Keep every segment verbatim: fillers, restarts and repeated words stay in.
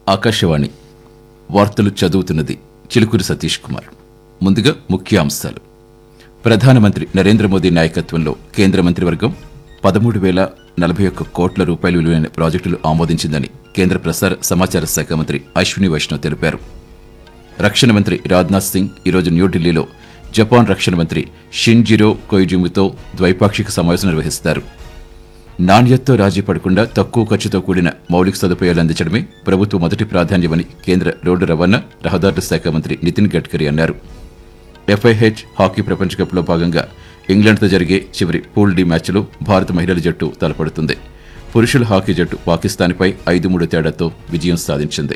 ఆకాశవాణి వార్తలు చదువుతున్నది చిలుకూరి సతీష్ కుమార్. ముందుగా ముఖ్యాంశాలు. ప్రధానమంత్రి నరేంద్ర మోదీ నాయకత్వంలో కేంద్ర మంత్రివర్గం పదమూడు వేల నలభై ఒక్క కోట్ల రూపాయల విలువైన ప్రాజెక్టులు ఆమోదించిందని కేంద్ర ప్రసార సమాచార శాఖ మంత్రి అశ్విని వైష్ణవ్ తెలిపారు. రక్షణ మంత్రి రాజ్నాథ్ సింగ్ ఈరోజు న్యూఢిల్లీలో జపాన్ రక్షణ మంత్రి షిన్జిరో కొయిజుమితో ద్వైపాక్షిక సమావేశం నిర్వహిస్తారు. నాణ్యతతో రాజీ పడకుండా తక్కువ ఖర్చుతో కూడిన మౌలిక సదుపాయాలు అందించడమే ప్రభుత్వ మొదటి ప్రాధాన్యమని కేంద్ర రోడ్డు రవాణా రహదారుల శాఖ మంత్రి నితిన్ గడ్కరీ అన్నారు. ఎఫ్ఐహెచ్ హాకీ ప్రపంచ కప్లో భాగంగా ఇంగ్లాండ్తో జరిగే చివరి పూల్ డి మ్యాచ్లో భారత మహిళల జట్టు తలపడుతుంది. పురుషుల హాకీ జట్టు పాకిస్తాన్పై ఐదు మూడు తేడాతో విజయం సాధించింది.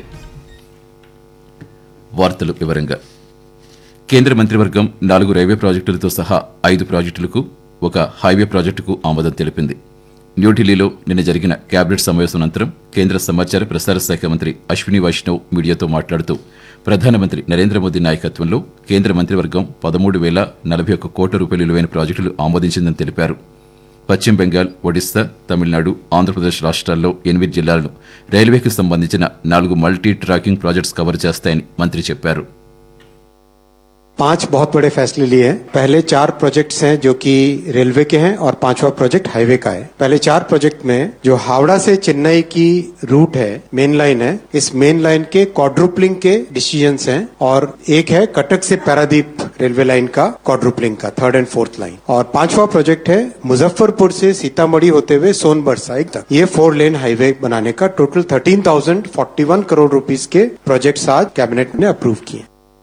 వార్తలు వివరంగా. కేంద్ర మంత్రివర్గం నాలుగు రైల్వే ప్రాజెక్టులతో సహా ఐదు ప్రాజెక్టులకు, ఒక హైవే ప్రాజెక్టుకు ఆమోదం తెలిపింది. న్యూఢిల్లీలో నిన్న జరిగిన కేబినెట్ సమావేశం అనంతరం కేంద్ర సమాచార ప్రసార శాఖ మంత్రి అశ్విని వైష్ణవ్ మీడియాతో మాట్లాడుతూ ప్రధానమంత్రి నరేంద్ర మోదీ నాయకత్వంలో కేంద్ర మంత్రివర్గం పదమూడు వేల నలభై ఒక్క కోట్ల రూపాయల విలువైన ప్రాజెక్టులు ఆమోదించిందని తెలిపారు. పశ్చిమ బెంగాల్, ఒడిశా, తమిళనాడు, ఆంధ్రప్రదేశ్ రాష్ట్రాల్లో ఎనిమిది జిల్లాలను రైల్వేకి సంబంధించిన నాలుగు మల్టీ ట్రాకింగ్ ప్రాజెక్ట్స్ కవర్ చేస్తాయని మంత్రి చెప్పారు. पांच बहुत बड़े फैसले लिए हैं. पहले चार प्रोजेक्ट्स हैं जो कि रेलवे के हैं और पांचवा प्रोजेक्ट हाईवे का है. पहले चार प्रोजेक्ट में जो हावड़ा से चेन्नई की रूट है, मेन लाइन है, इस मेन लाइन के क्वाड्रुपलिंग के डिसीजंस हैं और एक है कटक से पैरादीप रेलवे लाइन का क्वाड्रुपलिंग का थर्ड एंड फोर्थ लाइन. और पांचवा प्रोजेक्ट है मुजफ्फरपुर से सीतामढ़ी होते हुए सोनभद्र साइड तक ये फोर लेन हाईवे बनाने का. Total thirteen thousand forty one crore rupees के प्रोजेक्ट्स आज कैबिनेट ने अप्रूव किए.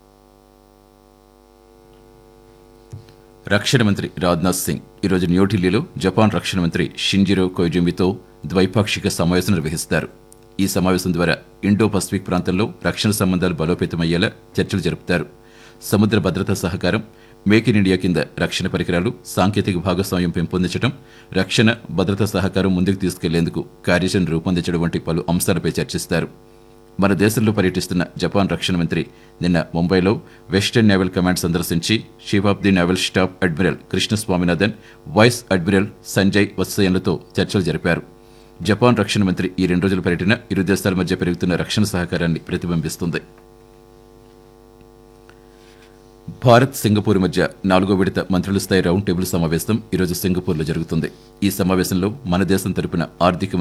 రక్షణ మంత్రి రాజ్నాథ్ సింగ్ ఈరోజు న్యూఢిల్లీలో జపాన్ రక్షణ మంత్రి షిన్జిరో కొయిజుమితో ద్వైపాక్షిక సమావేశం నిర్వహిస్తారు. ఈ సమావేశం ద్వారా ఇండో పసిఫిక్ ప్రాంతంలో రక్షణ సంబంధాలు బలోపేతమయ్యేలా చర్చలు జరుపుతారు. సముద్ర భద్రతా సహకారం, మేక్ ఇన్ ఇండియా కింద రక్షణ పరికరాలు, సాంకేతిక భాగస్వామ్యం పెంపొందించడం, రక్షణ భద్రతా సహకారం ముందుకు తీసుకెళ్లేందుకు కార్యాచరణ రూపొందించడం వంటి పలు అంశాలపై చర్చిస్తారు. మన దేశంలో పర్యటిస్తున్న జపాన్ రక్షణ మంత్రి నిన్న ముంబైలో వెస్టర్న్ నేవల్ కమాండ్ సందర్శించి chief of the naval staff admiral Krishna Swaminathan, vice admiral Sanjay వత్సయన్లతో చర్చలు జరిపారు. జపాన్ రక్షణ మంత్రి ఈ రెండు రోజుల పర్యటన ఇరు దేశాల మధ్య పెరుగుతున్న రక్షణ సహకారాన్ని ప్రతిబింబిస్తుంది. భారత్ సింగపూర్ మధ్య నాలుగో విడత మంత్రుల స్థాయి రౌండ్ టేబుల్ సమావేశం ఈరోజు సింగపూర్లో జరుగుతుంది. ఈ సమావేశంలో మన దేశం తరపున ఆర్థిక